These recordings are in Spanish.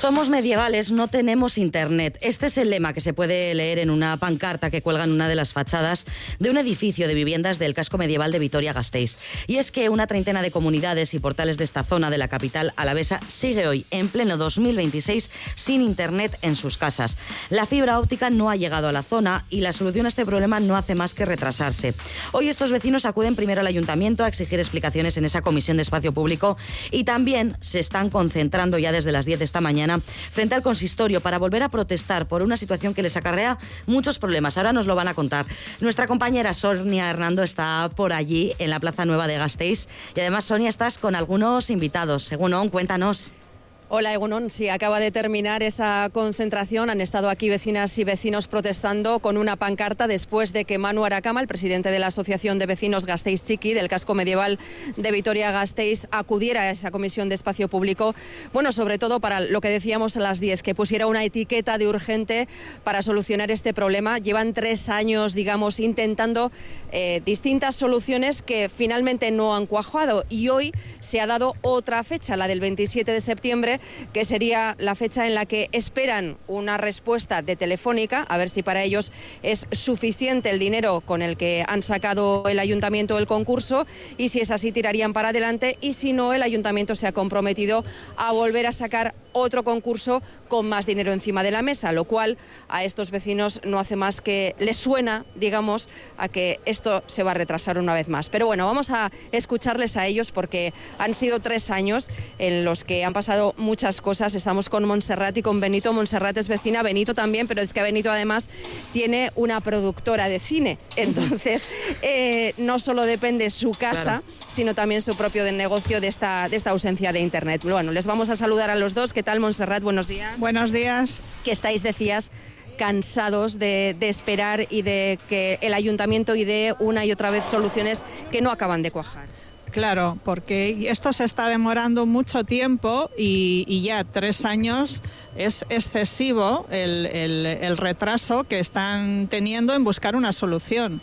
Somos medievales, no tenemos internet. Este es el lema que se puede leer en una pancarta que cuelga en una de las fachadas de un edificio de viviendas del casco medieval de Vitoria-Gasteiz. Y es que una treintena de comunidades y portales de esta zona de la capital alavesa sigue hoy, en pleno 2026, sin internet en sus casas. La fibra óptica no ha llegado a la zona y la solución a este problema no hace más que retrasarse. Hoy estos vecinos acuden primero al ayuntamiento a exigir explicaciones en esa comisión de espacio público y también se están concentrando ya desde las 10 de esta mañana frente al consistorio para volver a protestar por una situación que les acarrea muchos problemas. Ahora nos lo van a contar. Nuestra compañera Sonia Hernando está por allí en la Plaza Nueva de Gasteiz y además, Sonia, estás con algunos invitados. Egunon, cuéntanos. Hola, Egunon. Sí, acaba de terminar esa concentración. Han estado aquí vecinas y vecinos protestando con una pancarta después de que Manu Aracama, el presidente de la Asociación de Vecinos Gasteiz Txiki, del casco medieval de Vitoria-Gasteiz, acudiera a esa comisión de espacio público. Bueno, sobre todo para lo que decíamos a las 10, que pusiera una etiqueta de urgente para solucionar este problema. Llevan 3 años, digamos, intentando distintas soluciones que finalmente no han cuajado y hoy se ha dado otra fecha, la del 27 de septiembre, que sería la fecha en la que esperan una respuesta de Telefónica, a ver si para ellos es suficiente el dinero con el que han sacado el ayuntamiento del concurso y si es así tirarían para adelante y si no el ayuntamiento se ha comprometido a volver a sacar otro concurso con más dinero encima de la mesa, lo cual a estos vecinos no hace más que les suena, digamos, a que esto se va a retrasar una vez más. Pero bueno, vamos a escucharles a ellos porque han sido 3 años en los que han pasado muchas cosas. Estamos con Montserrat y con Benito. Montserrat es vecina, Benito también, pero es que Benito además tiene una productora de cine. Entonces, no solo depende su casa, claro, sino también su propio negocio de esta ausencia de internet. Bueno, les vamos a saludar a los dos. ¿Qué tal, Montserrat? Buenos días. Buenos días. Que estáis, decías, cansados de esperar y de que el ayuntamiento idee una y otra vez soluciones que no acaban de cuajar. Claro, porque esto se está demorando mucho tiempo y ya 3 años es excesivo el retraso que están teniendo en buscar una solución.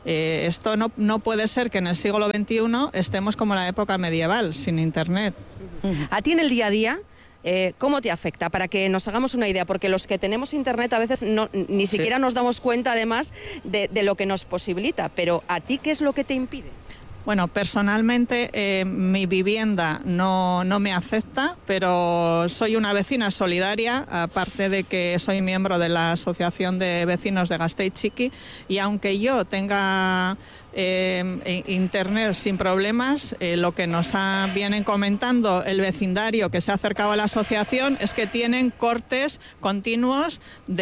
Esto no puede ser que en el siglo XXI estemos como en la época medieval, sin internet. ¿A ti en el día a día cómo te afecta? Para que nos hagamos una idea, porque los que tenemos internet a veces ni siquiera nos damos cuenta además de lo que nos posibilita, pero ¿a ti qué es lo que te impide? Bueno, personalmente mi vivienda no me afecta, pero soy una vecina solidaria, aparte de que soy miembro de la Asociación de Vecinos de Gasteiz Txiki, y aunque yo tenga internet sin problemas, lo que nos vienen comentando el vecindario que se ha acercado a la asociación es que tienen cortes continuos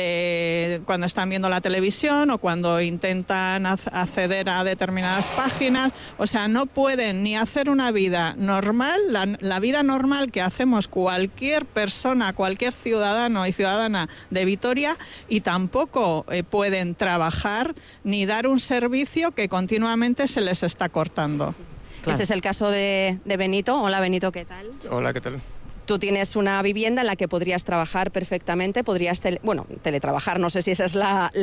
de cuando están viendo la televisión o cuando intentan acceder a determinadas páginas. O sea, no pueden ni hacer una vida normal, la vida normal que hacemos cualquier persona, cualquier ciudadano y ciudadana de Vitoria, y tampoco pueden trabajar ni dar un servicio que continuamente se les está cortando. Claro. Este es el caso de Benito. Hola, Benito, ¿qué tal? Hola, ¿qué tal? Tú tienes una vivienda en la que podrías trabajar perfectamente, podrías teletrabajar, no sé si ese es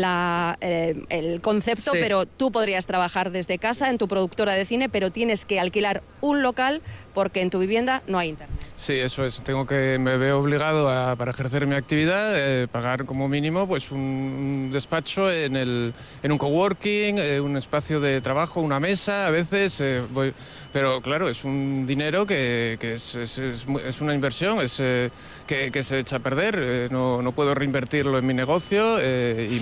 el concepto, sí, pero tú podrías trabajar desde casa en tu productora de cine, pero tienes que alquilar un local porque en tu vivienda no hay internet. Sí, eso es. Me veo obligado para ejercer mi actividad, pagar como mínimo pues un despacho en un coworking, un espacio de trabajo, una mesa, a veces pero claro, es un dinero que es una inversión, que se echa a perder. No puedo reinvertirlo en mi negocio y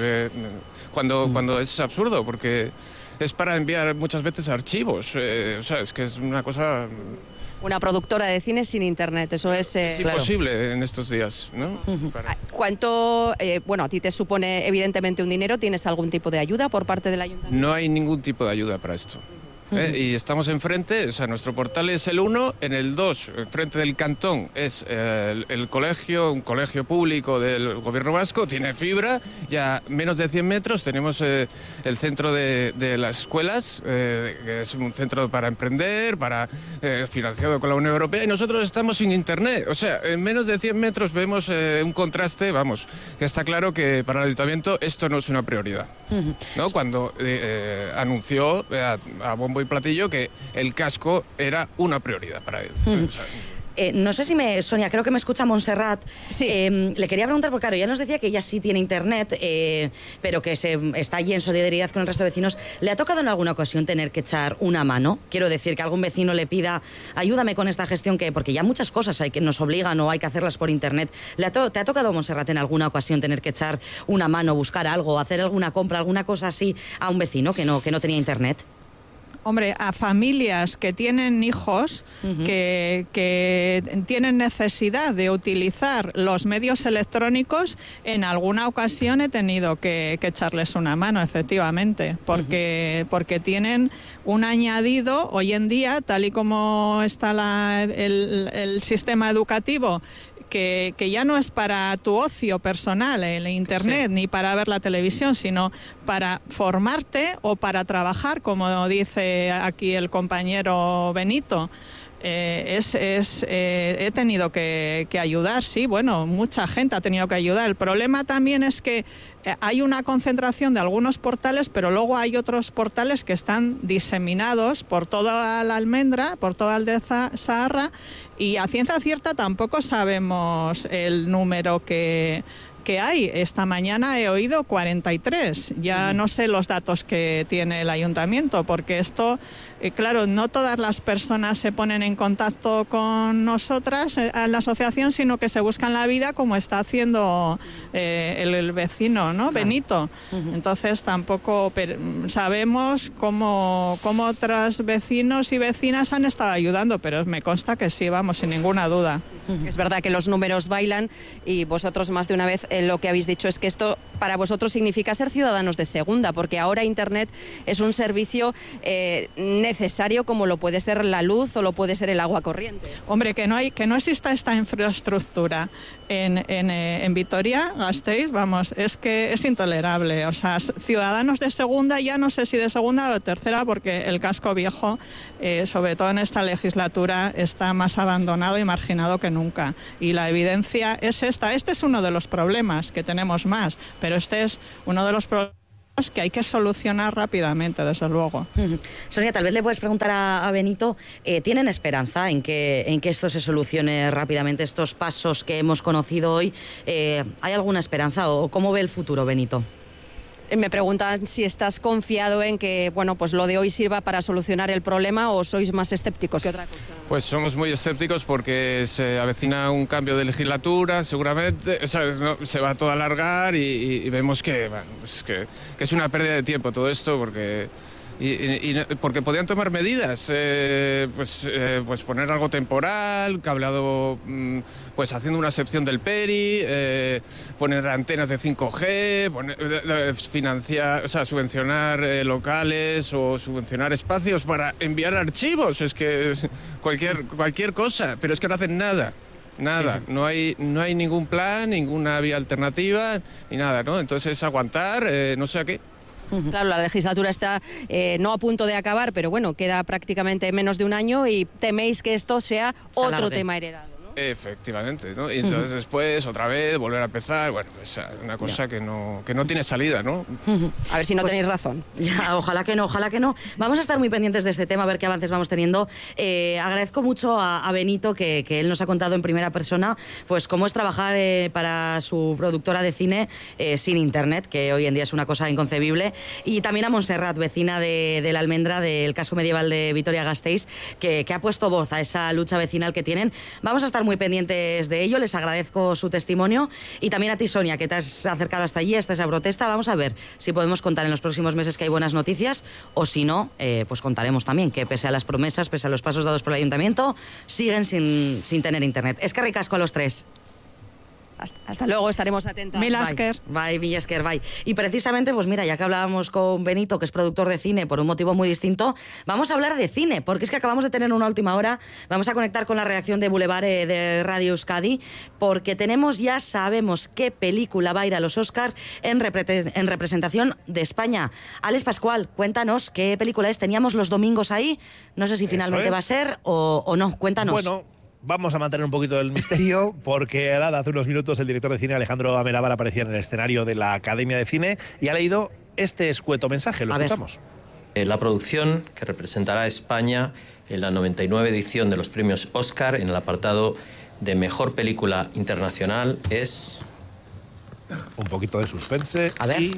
cuando es absurdo, porque es para enviar muchas veces archivos. O sea, es que es una cosa... Una productora de cine sin internet, eso es... Es imposible en estos días, ¿no? ¿Cuánto, a ti te supone evidentemente un dinero? ¿Tienes algún tipo de ayuda por parte del ayuntamiento? No hay ningún tipo de ayuda para esto. Y estamos enfrente, o sea, nuestro portal es el 1, en el 2, enfrente del cantón, es el colegio, un colegio público del gobierno vasco, tiene fibra, y a menos de 100 metros tenemos el centro de las escuelas, que es un centro para emprender, financiado con la Unión Europea, y nosotros estamos sin internet. O sea, en menos de 100 metros vemos un contraste, que está claro que para el ayuntamiento esto no es una prioridad, ¿no? Cuando anunció a bombo y platillo que el casco era una prioridad para él. No sé si Sonia, creo que me escucha Montserrat. Sí. Le quería preguntar, porque claro, ella nos decía que ella sí tiene internet, pero que está allí en solidaridad con el resto de vecinos. ¿Le ha tocado en alguna ocasión tener que echar una mano? Quiero decir, que algún vecino le pida, ayúdame con esta gestión, porque ya muchas cosas que nos obligan o hay que hacerlas por internet. ¿Te ha tocado, Montserrat, en alguna ocasión tener que echar una mano, buscar algo, hacer alguna compra, alguna cosa así a un vecino que no tenía internet? Hombre, a familias que tienen hijos, que tienen necesidad de utilizar los medios electrónicos, en alguna ocasión he tenido que echarles una mano, efectivamente, porque tienen un añadido hoy en día, tal y como está el sistema educativo, que ya no es para tu ocio personal en internet, sí, ni para ver la televisión, sino para formarte o para trabajar, como dice aquí el compañero Benito. He tenido que ayudar, sí, bueno, mucha gente ha tenido que ayudar. El problema también es que hay una concentración de algunos portales, pero luego hay otros portales que están diseminados por toda la Almendra, por toda Aldezaharra, y a ciencia cierta tampoco sabemos el número que hay. Esta mañana he oído 43. Ya no sé los datos que tiene el ayuntamiento, porque esto, claro, no todas las personas se ponen en contacto con nosotras en la asociación, sino que se buscan la vida como está haciendo el vecino, ¿no? Claro. Benito. Entonces tampoco sabemos cómo otros vecinos y vecinas han estado ayudando, pero me consta que sí, vamos, sin ninguna duda. Es verdad que los números bailan y vosotros más de una vez lo que habéis dicho es que esto para vosotros significa ser ciudadanos de segunda, porque ahora Internet es un servicio necesario como lo puede ser la luz o lo puede ser el agua corriente. Hombre, que no exista esta infraestructura en Vitoria-Gasteiz, vamos, es que es intolerable. O sea, ciudadanos de segunda, ya no sé si de segunda o de tercera, porque el casco viejo, sobre todo en esta legislatura, está más abandonado y marginado que nunca. Y la evidencia es esta. Este es uno de los problemas, que tenemos más, pero este es uno de los problemas que hay que solucionar rápidamente, desde luego. Sonia, tal vez le puedes preguntar a Benito, ¿tienen esperanza en que esto se solucione rápidamente, estos pasos que hemos conocido hoy? ¿Hay alguna esperanza o cómo ve el futuro, Benito? Me preguntan si estás confiado en que, bueno, pues lo de hoy sirva para solucionar el problema, o sois más escépticos que otra cosa. Pues somos muy escépticos porque se avecina un cambio de legislatura, seguramente, ¿sabes? No, se va todo a alargar y vemos que, bueno, pues que es una pérdida de tiempo todo esto, porque porque podían tomar medidas, pues poner algo temporal, cableado, pues haciendo una sección del PERI, poner antenas de 5G, financiar, o sea, subvencionar locales o subvencionar espacios para enviar archivos. Es que cualquier cosa, pero es que no hacen nada. Nada, sí. No hay ningún plan, ninguna vía alternativa, ni nada, ¿no? Entonces aguantar, no sé a qué. Claro, la legislatura está no a punto de acabar, pero bueno, queda prácticamente menos de un año y teméis que esto sea otro tema heredado, ¿no? Efectivamente, ¿no? Y entonces después, otra vez, volver a empezar, bueno, pues una cosa que no tiene salida, ¿no? A ver si no tenéis razón. Ya, ojalá que no. Vamos a estar muy pendientes de este tema, a ver qué avances vamos teniendo. Agradezco mucho a Benito que él nos ha contado en primera persona pues cómo es trabajar para su productora de cine sin internet, que hoy en día es una cosa inconcebible. Y también a Montserrat, vecina de la Almendra, del casco medieval de Vitoria-Gasteiz, que ha puesto voz a esa lucha vecinal que tienen. Vamos a estar muy pendientes de ello, les agradezco su testimonio, y también a ti, Sonia, que te has acercado hasta allí, hasta esa protesta. Vamos a ver si podemos contar en los próximos meses que hay buenas noticias, o si no, pues contaremos también que pese a las promesas, pese a los pasos dados por el ayuntamiento, siguen sin tener internet. Es que ricasco a los tres. Hasta luego, estaremos atentas. Mil esker. Bye, mil esker, bye. Y precisamente, pues mira, ya que hablábamos con Benito, que es productor de cine por un motivo muy distinto, vamos a hablar de cine, porque es que acabamos de tener una última hora. Vamos a conectar con la redacción de Boulevard de Radio Euskadi, porque sabemos qué película va a ir a los Oscars en representación de España. Alex Pascual, cuéntanos qué película es. Teníamos los domingos ahí, no sé si finalmente va a ser o no, cuéntanos. Bueno, vamos a mantener un poquito el misterio, porque hace unos minutos el director de cine Alejandro Amenábar aparecía en el escenario de la Academia de Cine y ha leído este escueto mensaje. Lo escuchamos. La producción que representará a España en la 99 edición de los premios Oscar, en el apartado de Mejor Película Internacional, es... Un poquito de suspense. A ver. Y...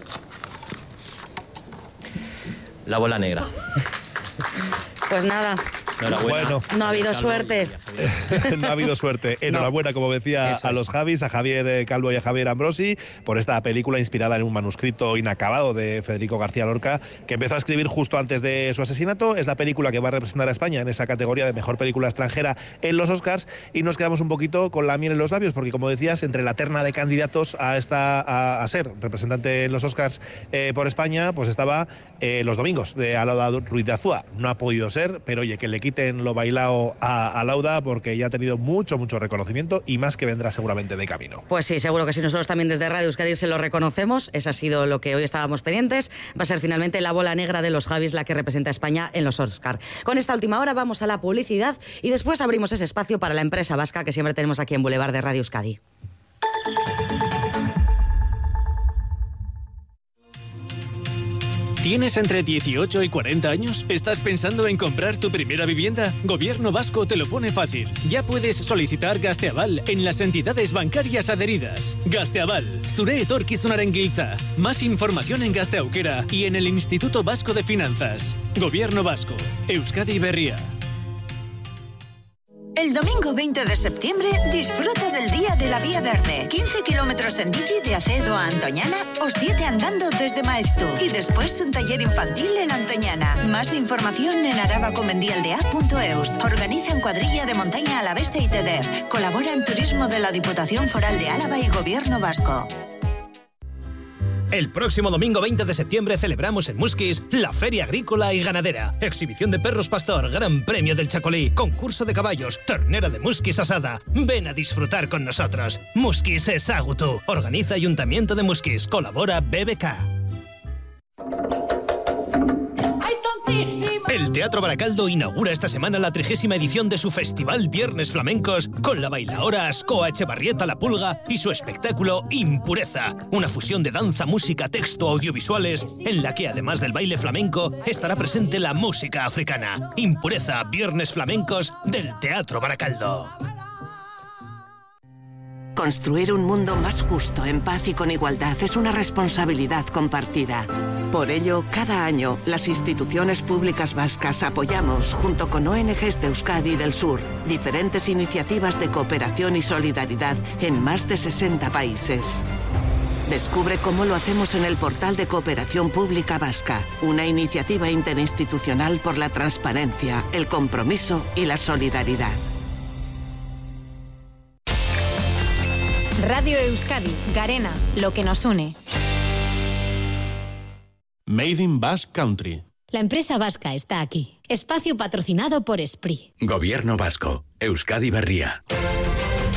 La bola negra. Pues nada. Bueno, no ha habido suerte. No ha habido suerte. Enhorabuena, como decía, a los Javis, a Javier Calvo y a Javier Ambrosi, por esta película inspirada en un manuscrito inacabado de Federico García Lorca, que empezó a escribir justo antes de su asesinato. Es la película que va a representar a España en esa categoría de mejor película extranjera en los Oscars, y nos quedamos un poquito con la miel en los labios, porque como decías, entre la terna de candidatos a ser representante en los Oscars por España, pues estaba Los Domingos, de Alauda Ruiz de Azúa. No ha podido ser, pero oye, que le quiten lo bailado a Lauda, porque ya ha tenido mucho reconocimiento, y más que vendrá seguramente de camino. Pues sí, seguro que sí. Nosotros también desde Radio Euskadi se lo reconocemos. Eso ha sido lo que hoy estábamos pendientes. Va a ser finalmente la bola negra de los Javis la que representa a España en los Oscar. Con esta última hora vamos a la publicidad y después abrimos ese espacio para la empresa vasca que siempre tenemos aquí en Boulevard de Radio Euskadi. ¿Tienes entre 18 y 40 años? ¿Estás pensando en comprar tu primera vivienda? Gobierno Vasco te lo pone fácil. Ya puedes solicitar Gazteaval en las entidades bancarias adheridas. Gazteaval, zure etorkizunaren giltza. Más información en Gazte Aukera y en el Instituto Vasco de Finanzas. Gobierno Vasco, Euskadi Berria. El domingo 20 de septiembre disfruta del Día de la Vía Verde. 15 kilómetros en bici de Acedo a Antoñana o 7 andando desde Maeztu. Y después un taller infantil en Antoñana. Más información en arabacomendialdea.eus. Organizan Cuadrilla de Montaña Alavesa y TEDER. Colaboran Turismo de la Diputación Foral de Álava y Gobierno Vasco. El próximo domingo 20 de septiembre celebramos en Muskis la Feria Agrícola y Ganadera. Exhibición de perros pastor, Gran Premio del Chacolí, concurso de caballos, ternera de Muskis asada. Ven a disfrutar con nosotros. Muskis Ezagutu. Organiza Ayuntamiento de Muskis. Colabora BBK. El Teatro Baracaldo inaugura esta semana la 30ª edición de su festival Viernes Flamencos con la bailaora Ascoa Echevarrieta La Pulga y su espectáculo Impureza, una fusión de danza, música, texto, audiovisuales, en la que además del baile flamenco estará presente la música africana. Impureza, Viernes Flamencos del Teatro Baracaldo. Construir un mundo más justo, en paz y con igualdad es una responsabilidad compartida. Por ello, cada año, las instituciones públicas vascas apoyamos, junto con ONGs de Euskadi y del Sur, diferentes iniciativas de cooperación y solidaridad en más de 60 países. Descubre cómo lo hacemos en el portal de Cooperación Pública Vasca, una iniciativa interinstitucional por la transparencia, el compromiso y la solidaridad. Radio Euskadi, Garena, lo que nos une. Made in Basque Country. La empresa vasca está aquí. Espacio patrocinado por Esprit. Gobierno Vasco, Euskadi Berria.